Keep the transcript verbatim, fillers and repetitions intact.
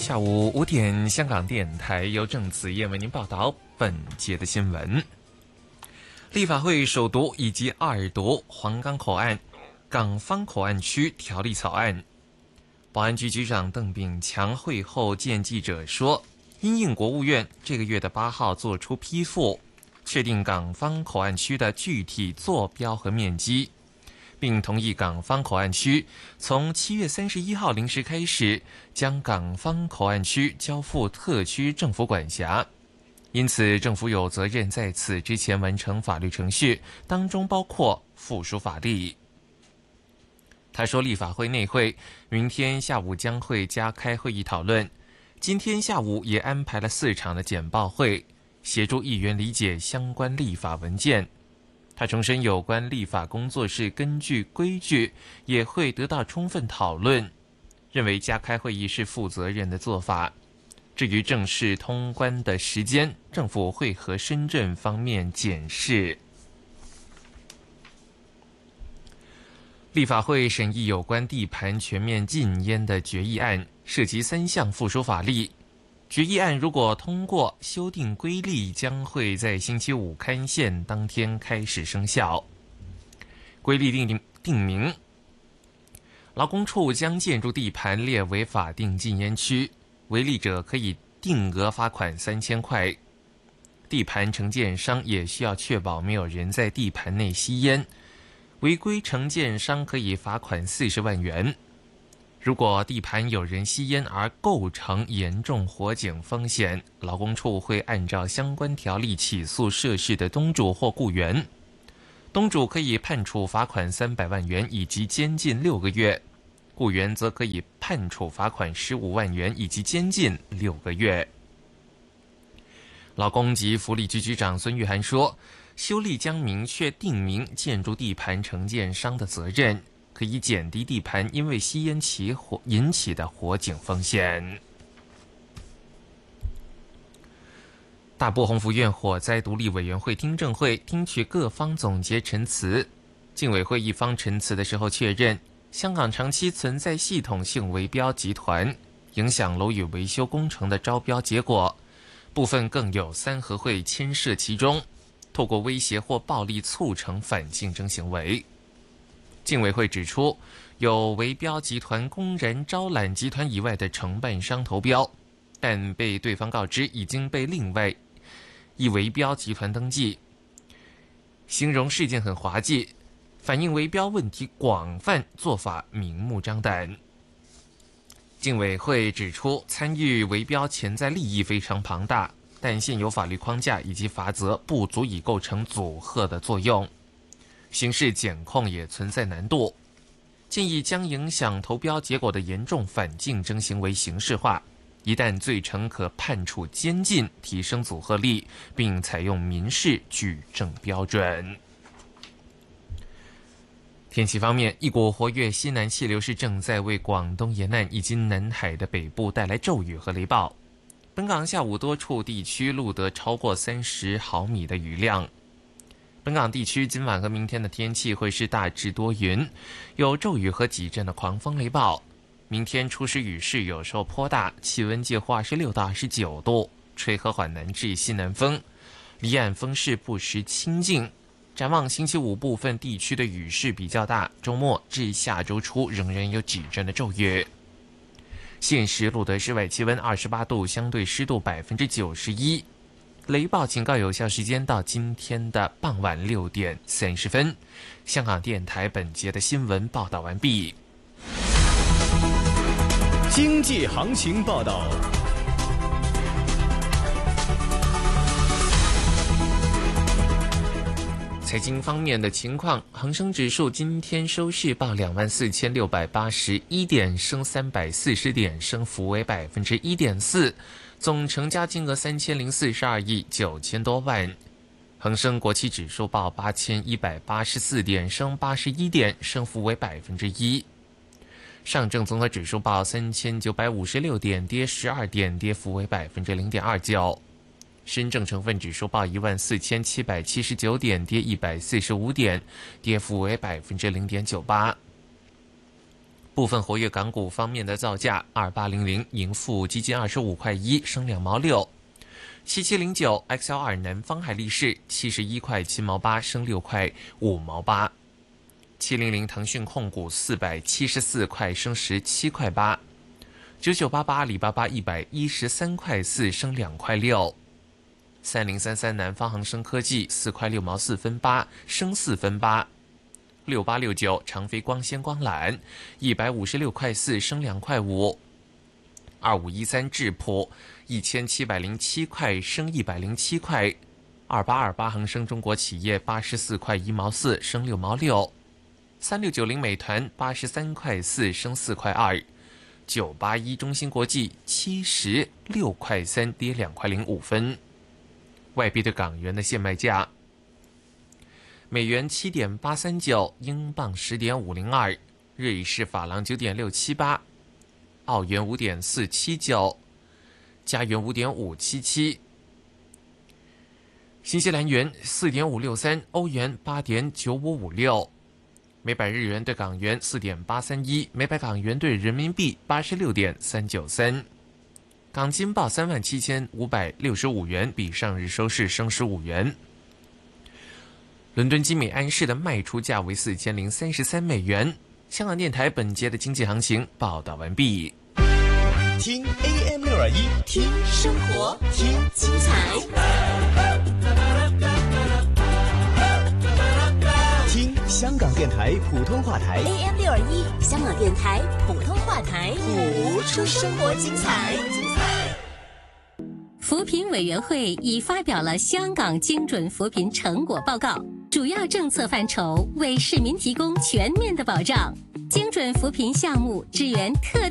下午五点，香港电台由郑子燕为您报道本节的新闻。立法会首读以及二读皇岗口岸港方口岸区条例草案。保安局局长邓炳强会后见记者说，因应国务院这个月的八号作出批复，确定港方口岸区的具体坐标和面积，并同意港方口岸区从七月三十一号零时开始将港方口岸区交付特区政府管辖，因此政府有责任在此之前完成法律程序，当中包括附属法例。他说，立法会内会明天下午将会加开会议讨论，今天下午也安排了四场的简报会，协助议员理解相关立法文件。他重申有关立法工作是根据规矩，也会得到充分讨论，认为加开会议是负责任的做法。至于正式通关的时间，政府会和深圳方面检视。立法会审议有关地盘全面禁烟的决议案，涉及三项附属法例。决议案如果通过，修订规例将会在星期五刊宪当天开始生效。规例定定明，劳工处将建筑地盘列为法定禁烟区，违例者可以定额罚款三千块。地盘承建商也需要确保没有人在地盘内吸烟，违规承建商可以罚款四十万元。如果地盘有人吸烟而构成严重火警风险，劳工处会按照相关条例起诉涉事的东主或雇员，东主可以判处罚款三百万元以及监禁六个月，雇员则可以判处罚款十五万元以及监禁六个月。劳工及福利局局长孙玉菡说，修例将明确定明建筑地盘承建商的责任，可以减低地盘因为吸烟起火引起的火警风险。大埔鸿福苑火灾独立委员会听证会听取各方总结陈词，竞委会一方陈词的时候确认，香港长期存在系统性围标集团，影响楼宇维修工程的招标结果，部分更有三合会牵涉其中，透过威胁或暴力促成反竞争行为。竞委会指出，有围标集团公然招揽集团以外的承办商投标，但被对方告知已经被另外一围标集团登记，形容事件很滑稽，反映围标问题广泛，做法明目张胆。竞委会指出，参与围标潜在利益非常庞大，但现有法律框架以及罚则不足以构成阻吓的作用，刑事检控也存在难度，建议将影响投标结果的严重反竞争行为刑事化，一旦罪成可判处监禁，提升阻吓力，并采用民事举证标准。天气方面，一股活跃西南气流是正在为广东沿岸以及南海的北部带来骤雨和雷暴。本港下午多处地区录得超过三十毫米的雨量。本港地区今晚和明天的天气会是大致多云，有骤雨和几阵的狂风雷暴。明天初时雨势有时候颇大，气温介乎二十六到二十九度，吹和缓南至西南风，离岸风势不时清劲。展望星期五部分地区的雨势比较大，周末至下周初仍然有几阵的骤雨。现时录得室外气温二十八度，相对湿度百分之九十一。雷暴警告有效时间到今天的傍晚六点三十分。香港电台本节的新闻报道完毕。 经济行情报道。 财经方面的情况，恒生指数今天收市报两万四千六百八十一点，升三百四十点，升幅为百分之一点四，总成交金额三千零四十二亿九千多万。恒生国企指数报八千一百八十四点，升八十一点，升幅为百分之一。上证综合指数报三千九百五十六点，跌十二点，跌幅为百分之零点二九。深证成分指数报一万四千七百七十九点，跌一百四十五点，跌幅为百分之零点九八。 部分活跃港股方面的造价，二八零零盈富基金二十五块一升两毛六，七七零九 X L 二南方海力士七十一块七毛八升六块五毛八，七零零腾讯控股四百七十四块升十七块八，九九八八阿里巴巴一百一十三块四升两块六，三零三三南方恒生科技四块六毛四分八升四分八，六八六九长飞光纤光缆一百五十六块四升两块五，二五一三智普一千七百零七块升一百零七块，二八二八恒生中国企业八十四块一毛四升六毛六，三六九零美团八十三块四升四块二，九八一中芯国际七十六块三跌两块零五分。外币对港元的现卖价：美元七点八三九，英镑十点五零二，瑞士法郎九点六七八，澳元五点四七九，加元五点五七七，新西兰元四点五六三，欧元八点九五五六，每百日元对港元四点八三一，每百港元对人民币八十六点三九三。港金报三万七千五百六十五元，比上日收市升十五元。伦敦金美安士的卖出价为四千零三十三美元。香港电台本节的经济行情报道完毕。 听 A M 六二一， 听生活，听精彩， 听香港电台普通话台 A M 六二一，香港电台普通话台，谱出生活精彩。 扶贫委员会已发表了香港精准扶贫成果报告，主要政策范畴为市民提供全面的保障。精准扶贫项目支援特定